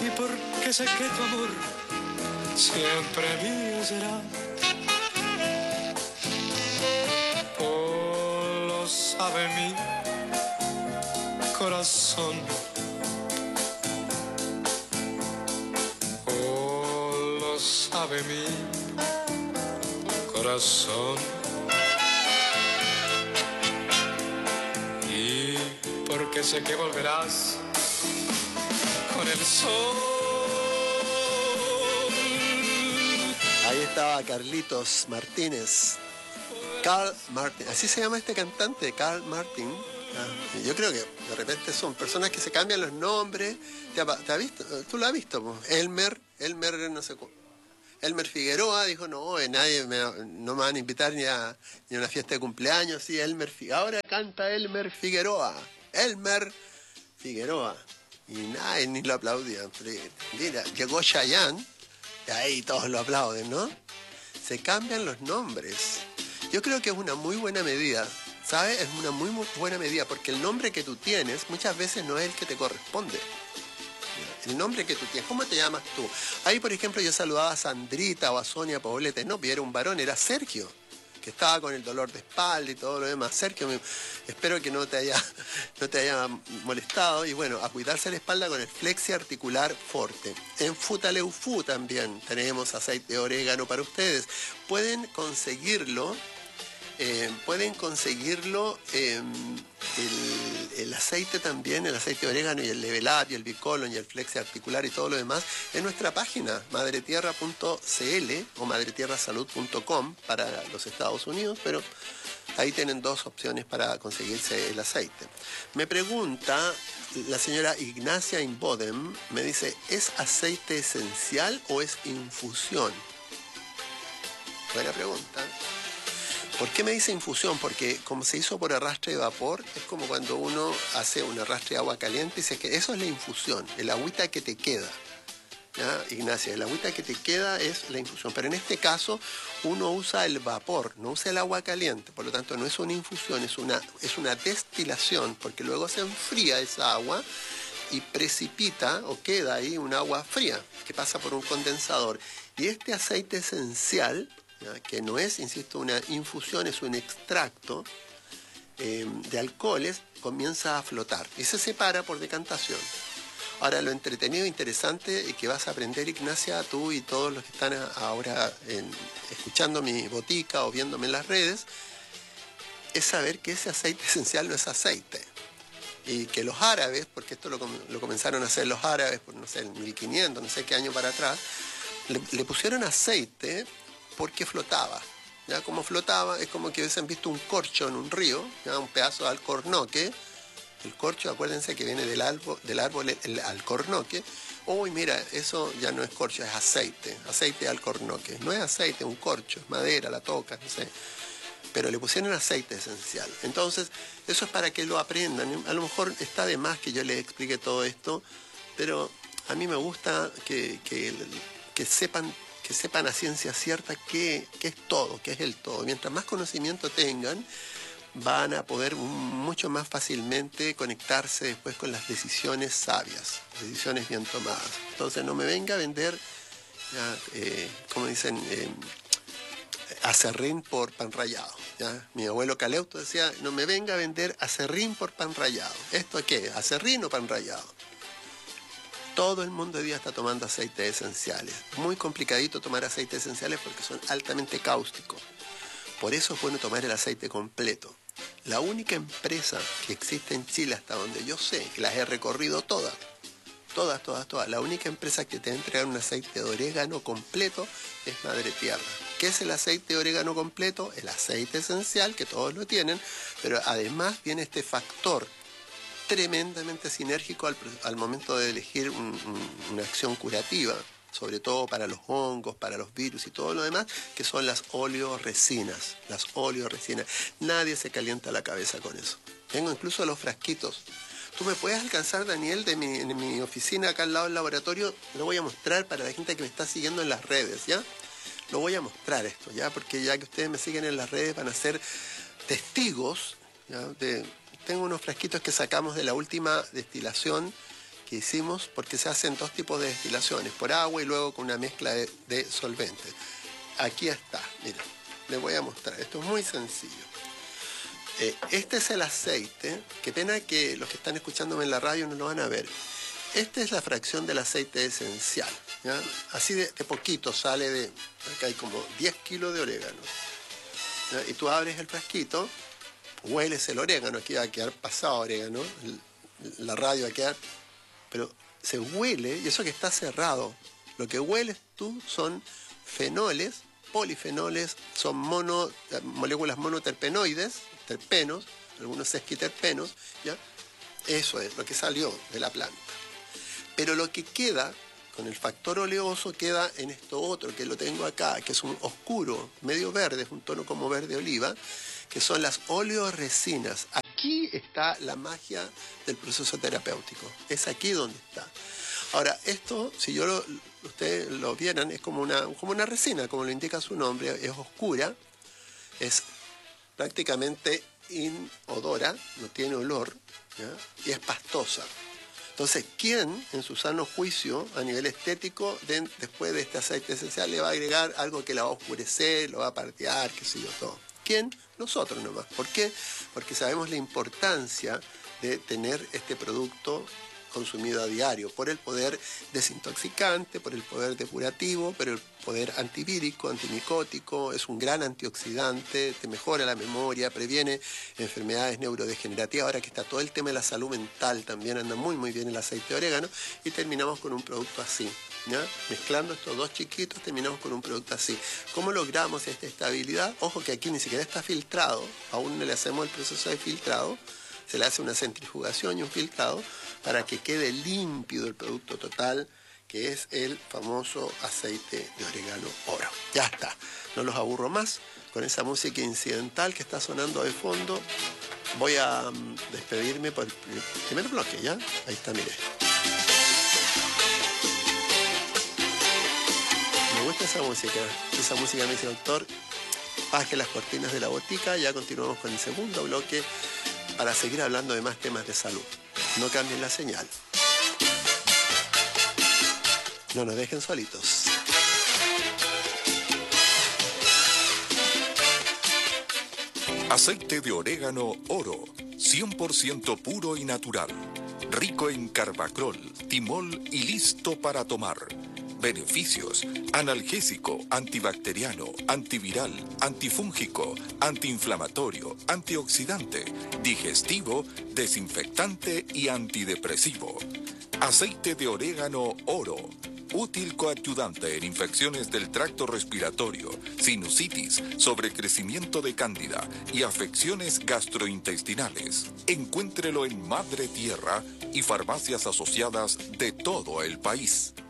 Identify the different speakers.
Speaker 1: y porque sé que tu amor siempre mío será. Oh, lo sabe mi corazón. Oh, lo sabe mi corazón. Y porque sé que volverás con el sol.
Speaker 2: Ahí estaba Carlitos Martínez. Carl Martin, así se llama este cantante, Carl Martin. Yo creo que de repente son personas que se cambian los nombres. ¿Te ha visto? ¿Tú lo has visto? Elmer, no sé cómo. Elmer Figueroa dijo, no, no me van a invitar ni a una fiesta de cumpleaños. Sí, ahora canta Elmer Figueroa. Elmer Figueroa. Y nadie ni lo aplaudía. Mira, llegó Chayanne, y ahí todos lo aplauden, ¿no? Se cambian los nombres. Yo creo que es una muy buena medida, ¿sabes? Es una muy buena medida, porque el nombre que tú tienes muchas veces no es el que te corresponde. El nombre que tú tienes, ¿cómo te llamas tú? Ahí, por ejemplo, yo saludaba a Sandrita o a Sonia Poblete, no, era un varón, era Sergio, que estaba con el dolor de espalda y todo lo demás. Sergio, espero que no te haya molestado. Y bueno, a cuidarse la espalda con el Flexi Articular Forte. En Futaleufú también tenemos aceite de orégano para ustedes. Pueden conseguirlo, el aceite también, el aceite de orégano y el Level Up y el Bicolon y el Flexi Articular y todo lo demás en nuestra página madretierra.cl o madretierrasalud.com para los Estados Unidos, pero ahí tienen dos opciones para conseguirse el aceite. Me pregunta la señora Ignacia Inbodem, me dice, ¿es aceite esencial o es infusión? Buena pregunta. ¿Por qué me dice infusión? Porque como se hizo por arrastre de vapor, es como cuando uno hace un arrastre de agua caliente y dice que eso es la infusión, el agüita que te queda. ¿Ya, Ignacia? El agüita que te queda es la infusión. Pero en este caso uno usa el vapor, no usa el agua caliente. Por lo tanto no es una infusión, es una destilación, porque luego se enfría esa agua y precipita o queda ahí un agua fría que pasa por un condensador. Y este aceite esencial, ¿ya?, que no es, insisto, una infusión, es un extracto de alcoholes, comienza a flotar y se separa por decantación. Ahora, lo entretenido e interesante que vas a aprender, Ignacia, tú y todos los que están ahora escuchando mi botica o viéndome en las redes, es saber que ese aceite esencial no es aceite. Y que los árabes, porque esto lo comenzaron a hacer los árabes por, no sé, el 1500, no sé qué año para atrás, le pusieron aceite porque flotaba. ¿Ya? Como flotaba, es como que hubiesen visto un corcho en un río, ¿ya?, un pedazo de alcornoque. El corcho, acuérdense que viene del árbol el alcornoque. Uy, mira, eso ya no es corcho, es aceite de alcornoque. No es aceite, es un corcho, es madera, la toca, no sé. Pero le pusieron aceite esencial. Entonces, eso es para que lo aprendan. A lo mejor está de más que yo les explique todo esto, pero a mí me gusta que sepan a ciencia cierta qué es todo, qué es el todo. Mientras más conocimiento tengan, van a poder mucho más fácilmente conectarse después con las decisiones sabias, decisiones bien tomadas. Entonces no me venga a vender, como dicen, acerrín por pan rallado. ¿Ya? Mi abuelo Caleuto decía, no me venga a vender acerrín por pan rallado. ¿Esto qué? ¿Acerrín o pan rallado? Todo el mundo hoy día está tomando aceites esenciales. Muy complicadito tomar aceites esenciales porque son altamente cáusticos. Por eso es bueno tomar el aceite completo. La única empresa que existe en Chile, hasta donde yo sé, que las he recorrido todas, la única empresa que te va a entregar un aceite de orégano completo es Madre Tierra. ¿Qué es el aceite de orégano completo? El aceite esencial, que todos lo tienen, pero además viene este factor tremendamente sinérgico al momento de elegir una acción curativa, sobre todo para los hongos, para los virus y todo lo demás, que son las oleoresinas. Las oleoresinas. Nadie se calienta la cabeza con eso. Tengo incluso los frasquitos. Tú me puedes alcanzar, Daniel, en mi oficina acá al lado del laboratorio. Lo voy a mostrar para la gente que me está siguiendo en las redes, ¿ya? Lo voy a mostrar esto, ¿ya? Porque ya que ustedes me siguen en las redes van a ser testigos, ¿ya? Tengo unos frasquitos que sacamos de la última destilación que hicimos, porque se hacen dos tipos de destilaciones, por agua y luego con una mezcla de solventes. Aquí está, mira, les voy a mostrar, esto es muy sencillo. Este es el aceite, qué pena que los que están escuchándome en la radio no lo van a ver. Esta es la fracción del aceite esencial, ¿ya? Así de poquito sale de, acá hay como 10 kilos de orégano, ¿ya? Y tú abres el frasquito, hueles el orégano, aquí va a quedar pasado orégano, la radio va a quedar, pero se huele, y eso que está cerrado, lo que hueles tú son fenoles, polifenoles, son moléculas monoterpenoides, terpenos, algunos sesquiterpenos, ¿ya? Eso es lo que salió de la planta. Pero lo que queda con el factor oleoso queda en esto otro, que lo tengo acá, que es un oscuro, medio verde, es un tono como verde oliva, que son las oleoresinas. Aquí está la magia del proceso terapéutico. Es aquí donde está. Ahora, esto, si ustedes lo vieran, es como una resina, como lo indica su nombre, es oscura, es prácticamente inodora, no tiene olor, ¿ya? Y es pastosa. Entonces, ¿quién en su sano juicio a nivel estético después de este aceite esencial le va a agregar algo que la va a oscurecer, lo va a partear, qué sé yo, todo? ¿Quién? Nosotros nomás. ¿Por qué? Porque sabemos la importancia de tener este producto consumido a diario, por el poder desintoxicante, por el poder depurativo, por el poder antivírico, antimicótico, es un gran antioxidante, te mejora la memoria, previene enfermedades neurodegenerativas, ahora que está todo el tema de la salud mental, también anda muy muy bien el aceite de orégano, y terminamos con un producto así, ¿ya? Mezclando estos dos chiquitos terminamos con un producto así. ¿Cómo logramos esta estabilidad? Ojo que aquí ni siquiera está filtrado, aún no le hacemos el proceso de filtrado, se le hace una centrifugación y un filtrado para que quede límpido el producto total, que es el famoso aceite de orégano oro. Ya está, no los aburro más con esa música incidental que está sonando de fondo. Voy a despedirme por el primer bloque, ¿ya? Ahí está, mire. Me gusta esa música me dice, doctor, baje las cortinas de la botica, ya continuamos con el segundo bloque para seguir hablando de más temas de salud. No cambien la señal. No nos dejen solitos.
Speaker 3: Aceite de orégano oro, 100% puro y natural. Rico en carbacrol, timol y listo para tomar. Beneficios: analgésico, antibacteriano, antiviral, antifúngico, antiinflamatorio, antioxidante, digestivo, desinfectante y antidepresivo. Aceite de orégano oro. Útil coadyuvante en infecciones del tracto respiratorio, sinusitis, sobrecrecimiento de cándida y afecciones gastrointestinales. Encuéntrelo en Madre Tierra y farmacias asociadas de todo el país.